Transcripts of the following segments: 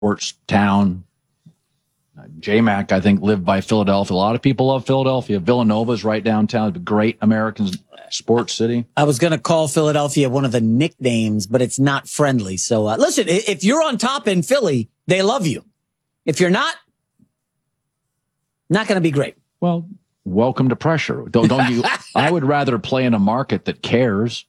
sports town. J-Mac, I think, lived by Philadelphia. A lot of people love Philadelphia. Villanova's right downtown. It's a great American sports city. I was going to call Philadelphia one of the nicknames, but it's not friendly. So listen, if you're on top in Philly, they love you. If you're not going to be great. Well, welcome to pressure. Don't you? I would rather play in a market that cares.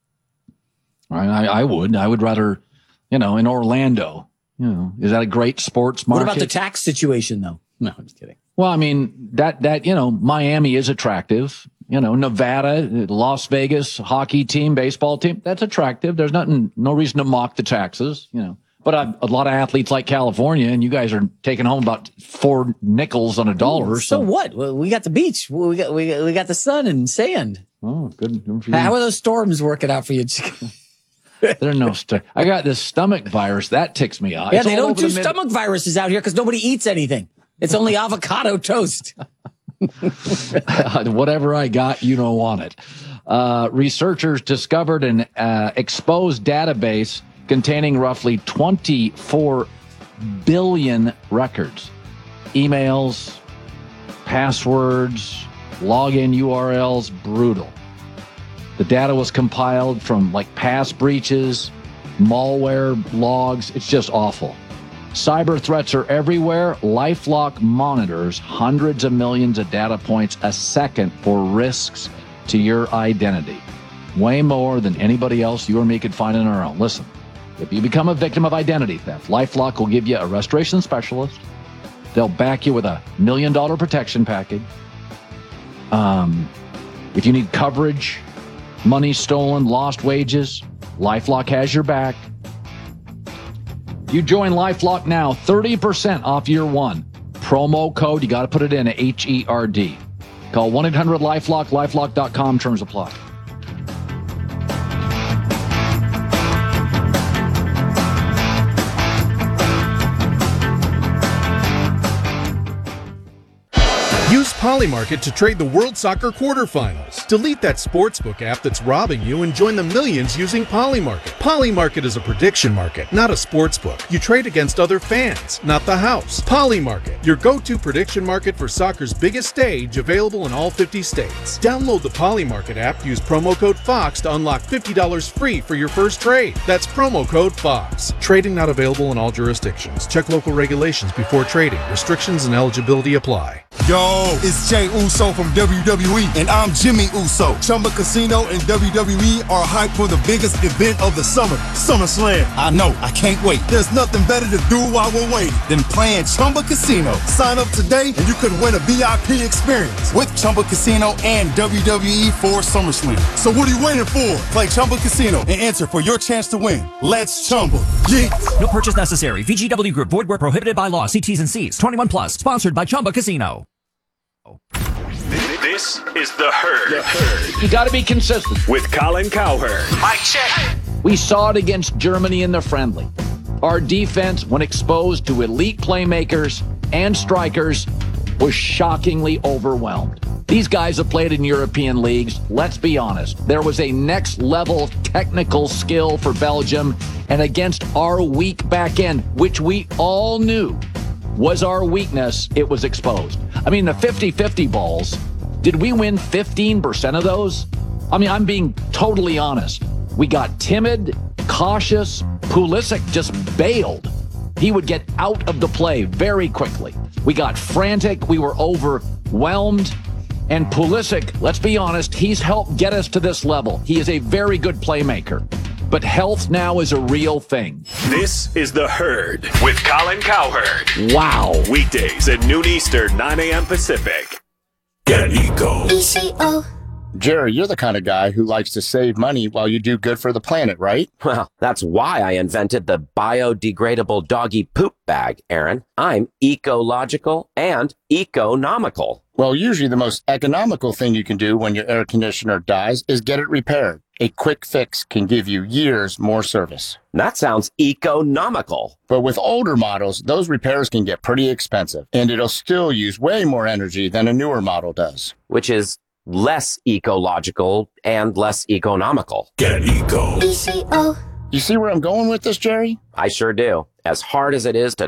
I would rather, in Orlando. Is that a great sports market? What about the tax situation, though? No, I'm just kidding. Well, I mean, that Miami is attractive. Nevada, Las Vegas, hockey team, baseball team, that's attractive. There's no reason to mock the taxes, But a lot of athletes like California, and you guys are taking home about 4 nickels on a dollar. So what? Well, we got the beach. We got the sun and sand. Oh, good for you. How are those storms working out for you? There's no I got this stomach virus. That ticks me off. Yeah, they don't do stomach viruses out here because nobody eats anything. It's only avocado toast. Whatever I got, you don't want it. Researchers discovered an exposed database containing roughly 24 billion records, emails, passwords, login URLs. Brutal. The data was compiled from past breaches, malware logs. It's just awful. Cyber threats are everywhere. LifeLock monitors hundreds of millions of data points a second for risks to your identity. Way more than anybody else you or me could find on our own. Listen, if you become a victim of identity theft, LifeLock will give you a restoration specialist. They'll back you with a $1 million protection package. If you need coverage, money stolen, lost wages, LifeLock has your back. You join LifeLock now, 30% off year one. Promo code, you got to put it in, HERD. Call 1-800-LifeLock, lifelock.com, terms apply. Use Polymarket to trade the World Soccer quarterfinals. Delete that sportsbook app that's robbing you and join the millions using Polymarket. Polymarket is a prediction market, not a sportsbook. You trade against other fans, not the house. Polymarket, your go-to prediction market for soccer's biggest stage, available in all 50 states. Download the Polymarket app, use promo code FOX to unlock $50 free for your first trade. That's promo code FOX. Trading not available in all jurisdictions. Check local regulations before trading. Restrictions and eligibility apply. Yo, it's Jay Uso from WWE, and I'm Jimmy Uso. Chumba Casino and WWE are hyped for the biggest event of the summer, SummerSlam. I know, I can't wait. There's nothing better to do while we're waiting than playing Chumba Casino. Sign up today and you could win a VIP experience with Chumba Casino and WWE for SummerSlam. So what are you waiting for? Play Chumba Casino and enter for your chance to win. Let's Chumba. Yeah. No purchase necessary. VGW Group. Void where prohibited by law. See T's and C's. 21 plus. Sponsored by Chumba Casino. This is The Herd. You got to be consistent. With Colin Cowherd. Mike check. We saw it against Germany in the friendly. Our defense, when exposed to elite playmakers and strikers, was shockingly overwhelmed. These guys have played in European leagues. Let's be honest. There was a next level technical skill for Belgium, and against our weak back end, which we all knew was our weakness, it was exposed. I mean, the 50-50 balls, did we win 15% of those? I mean, I'm being totally honest. We got timid, cautious. Pulisic just bailed. He would get out of the play very quickly. We got frantic. We were overwhelmed. And Pulisic, let's be honest, he's helped get us to this level. He is a very good playmaker. But health now is a real thing. This is The Herd with Colin Cowherd. Wow. Weekdays at noon Eastern, 9 a.m. Pacific. Get Eco. ECO. Jerry, you're the kind of guy who likes to save money while you do good for the planet, right? Well, that's why I invented the biodegradable doggy poop bag, Aaron. I'm ecological and economical. Well, usually the most economical thing you can do when your air conditioner dies is get it repaired. A quick fix can give you years more service. That sounds economical. But with older models, those repairs can get pretty expensive, and it'll still use way more energy than a newer model does. Which is less ecological and less economical. Get Eco. ECO. You see where I'm going with this, Jerry? I sure do. As hard as it is to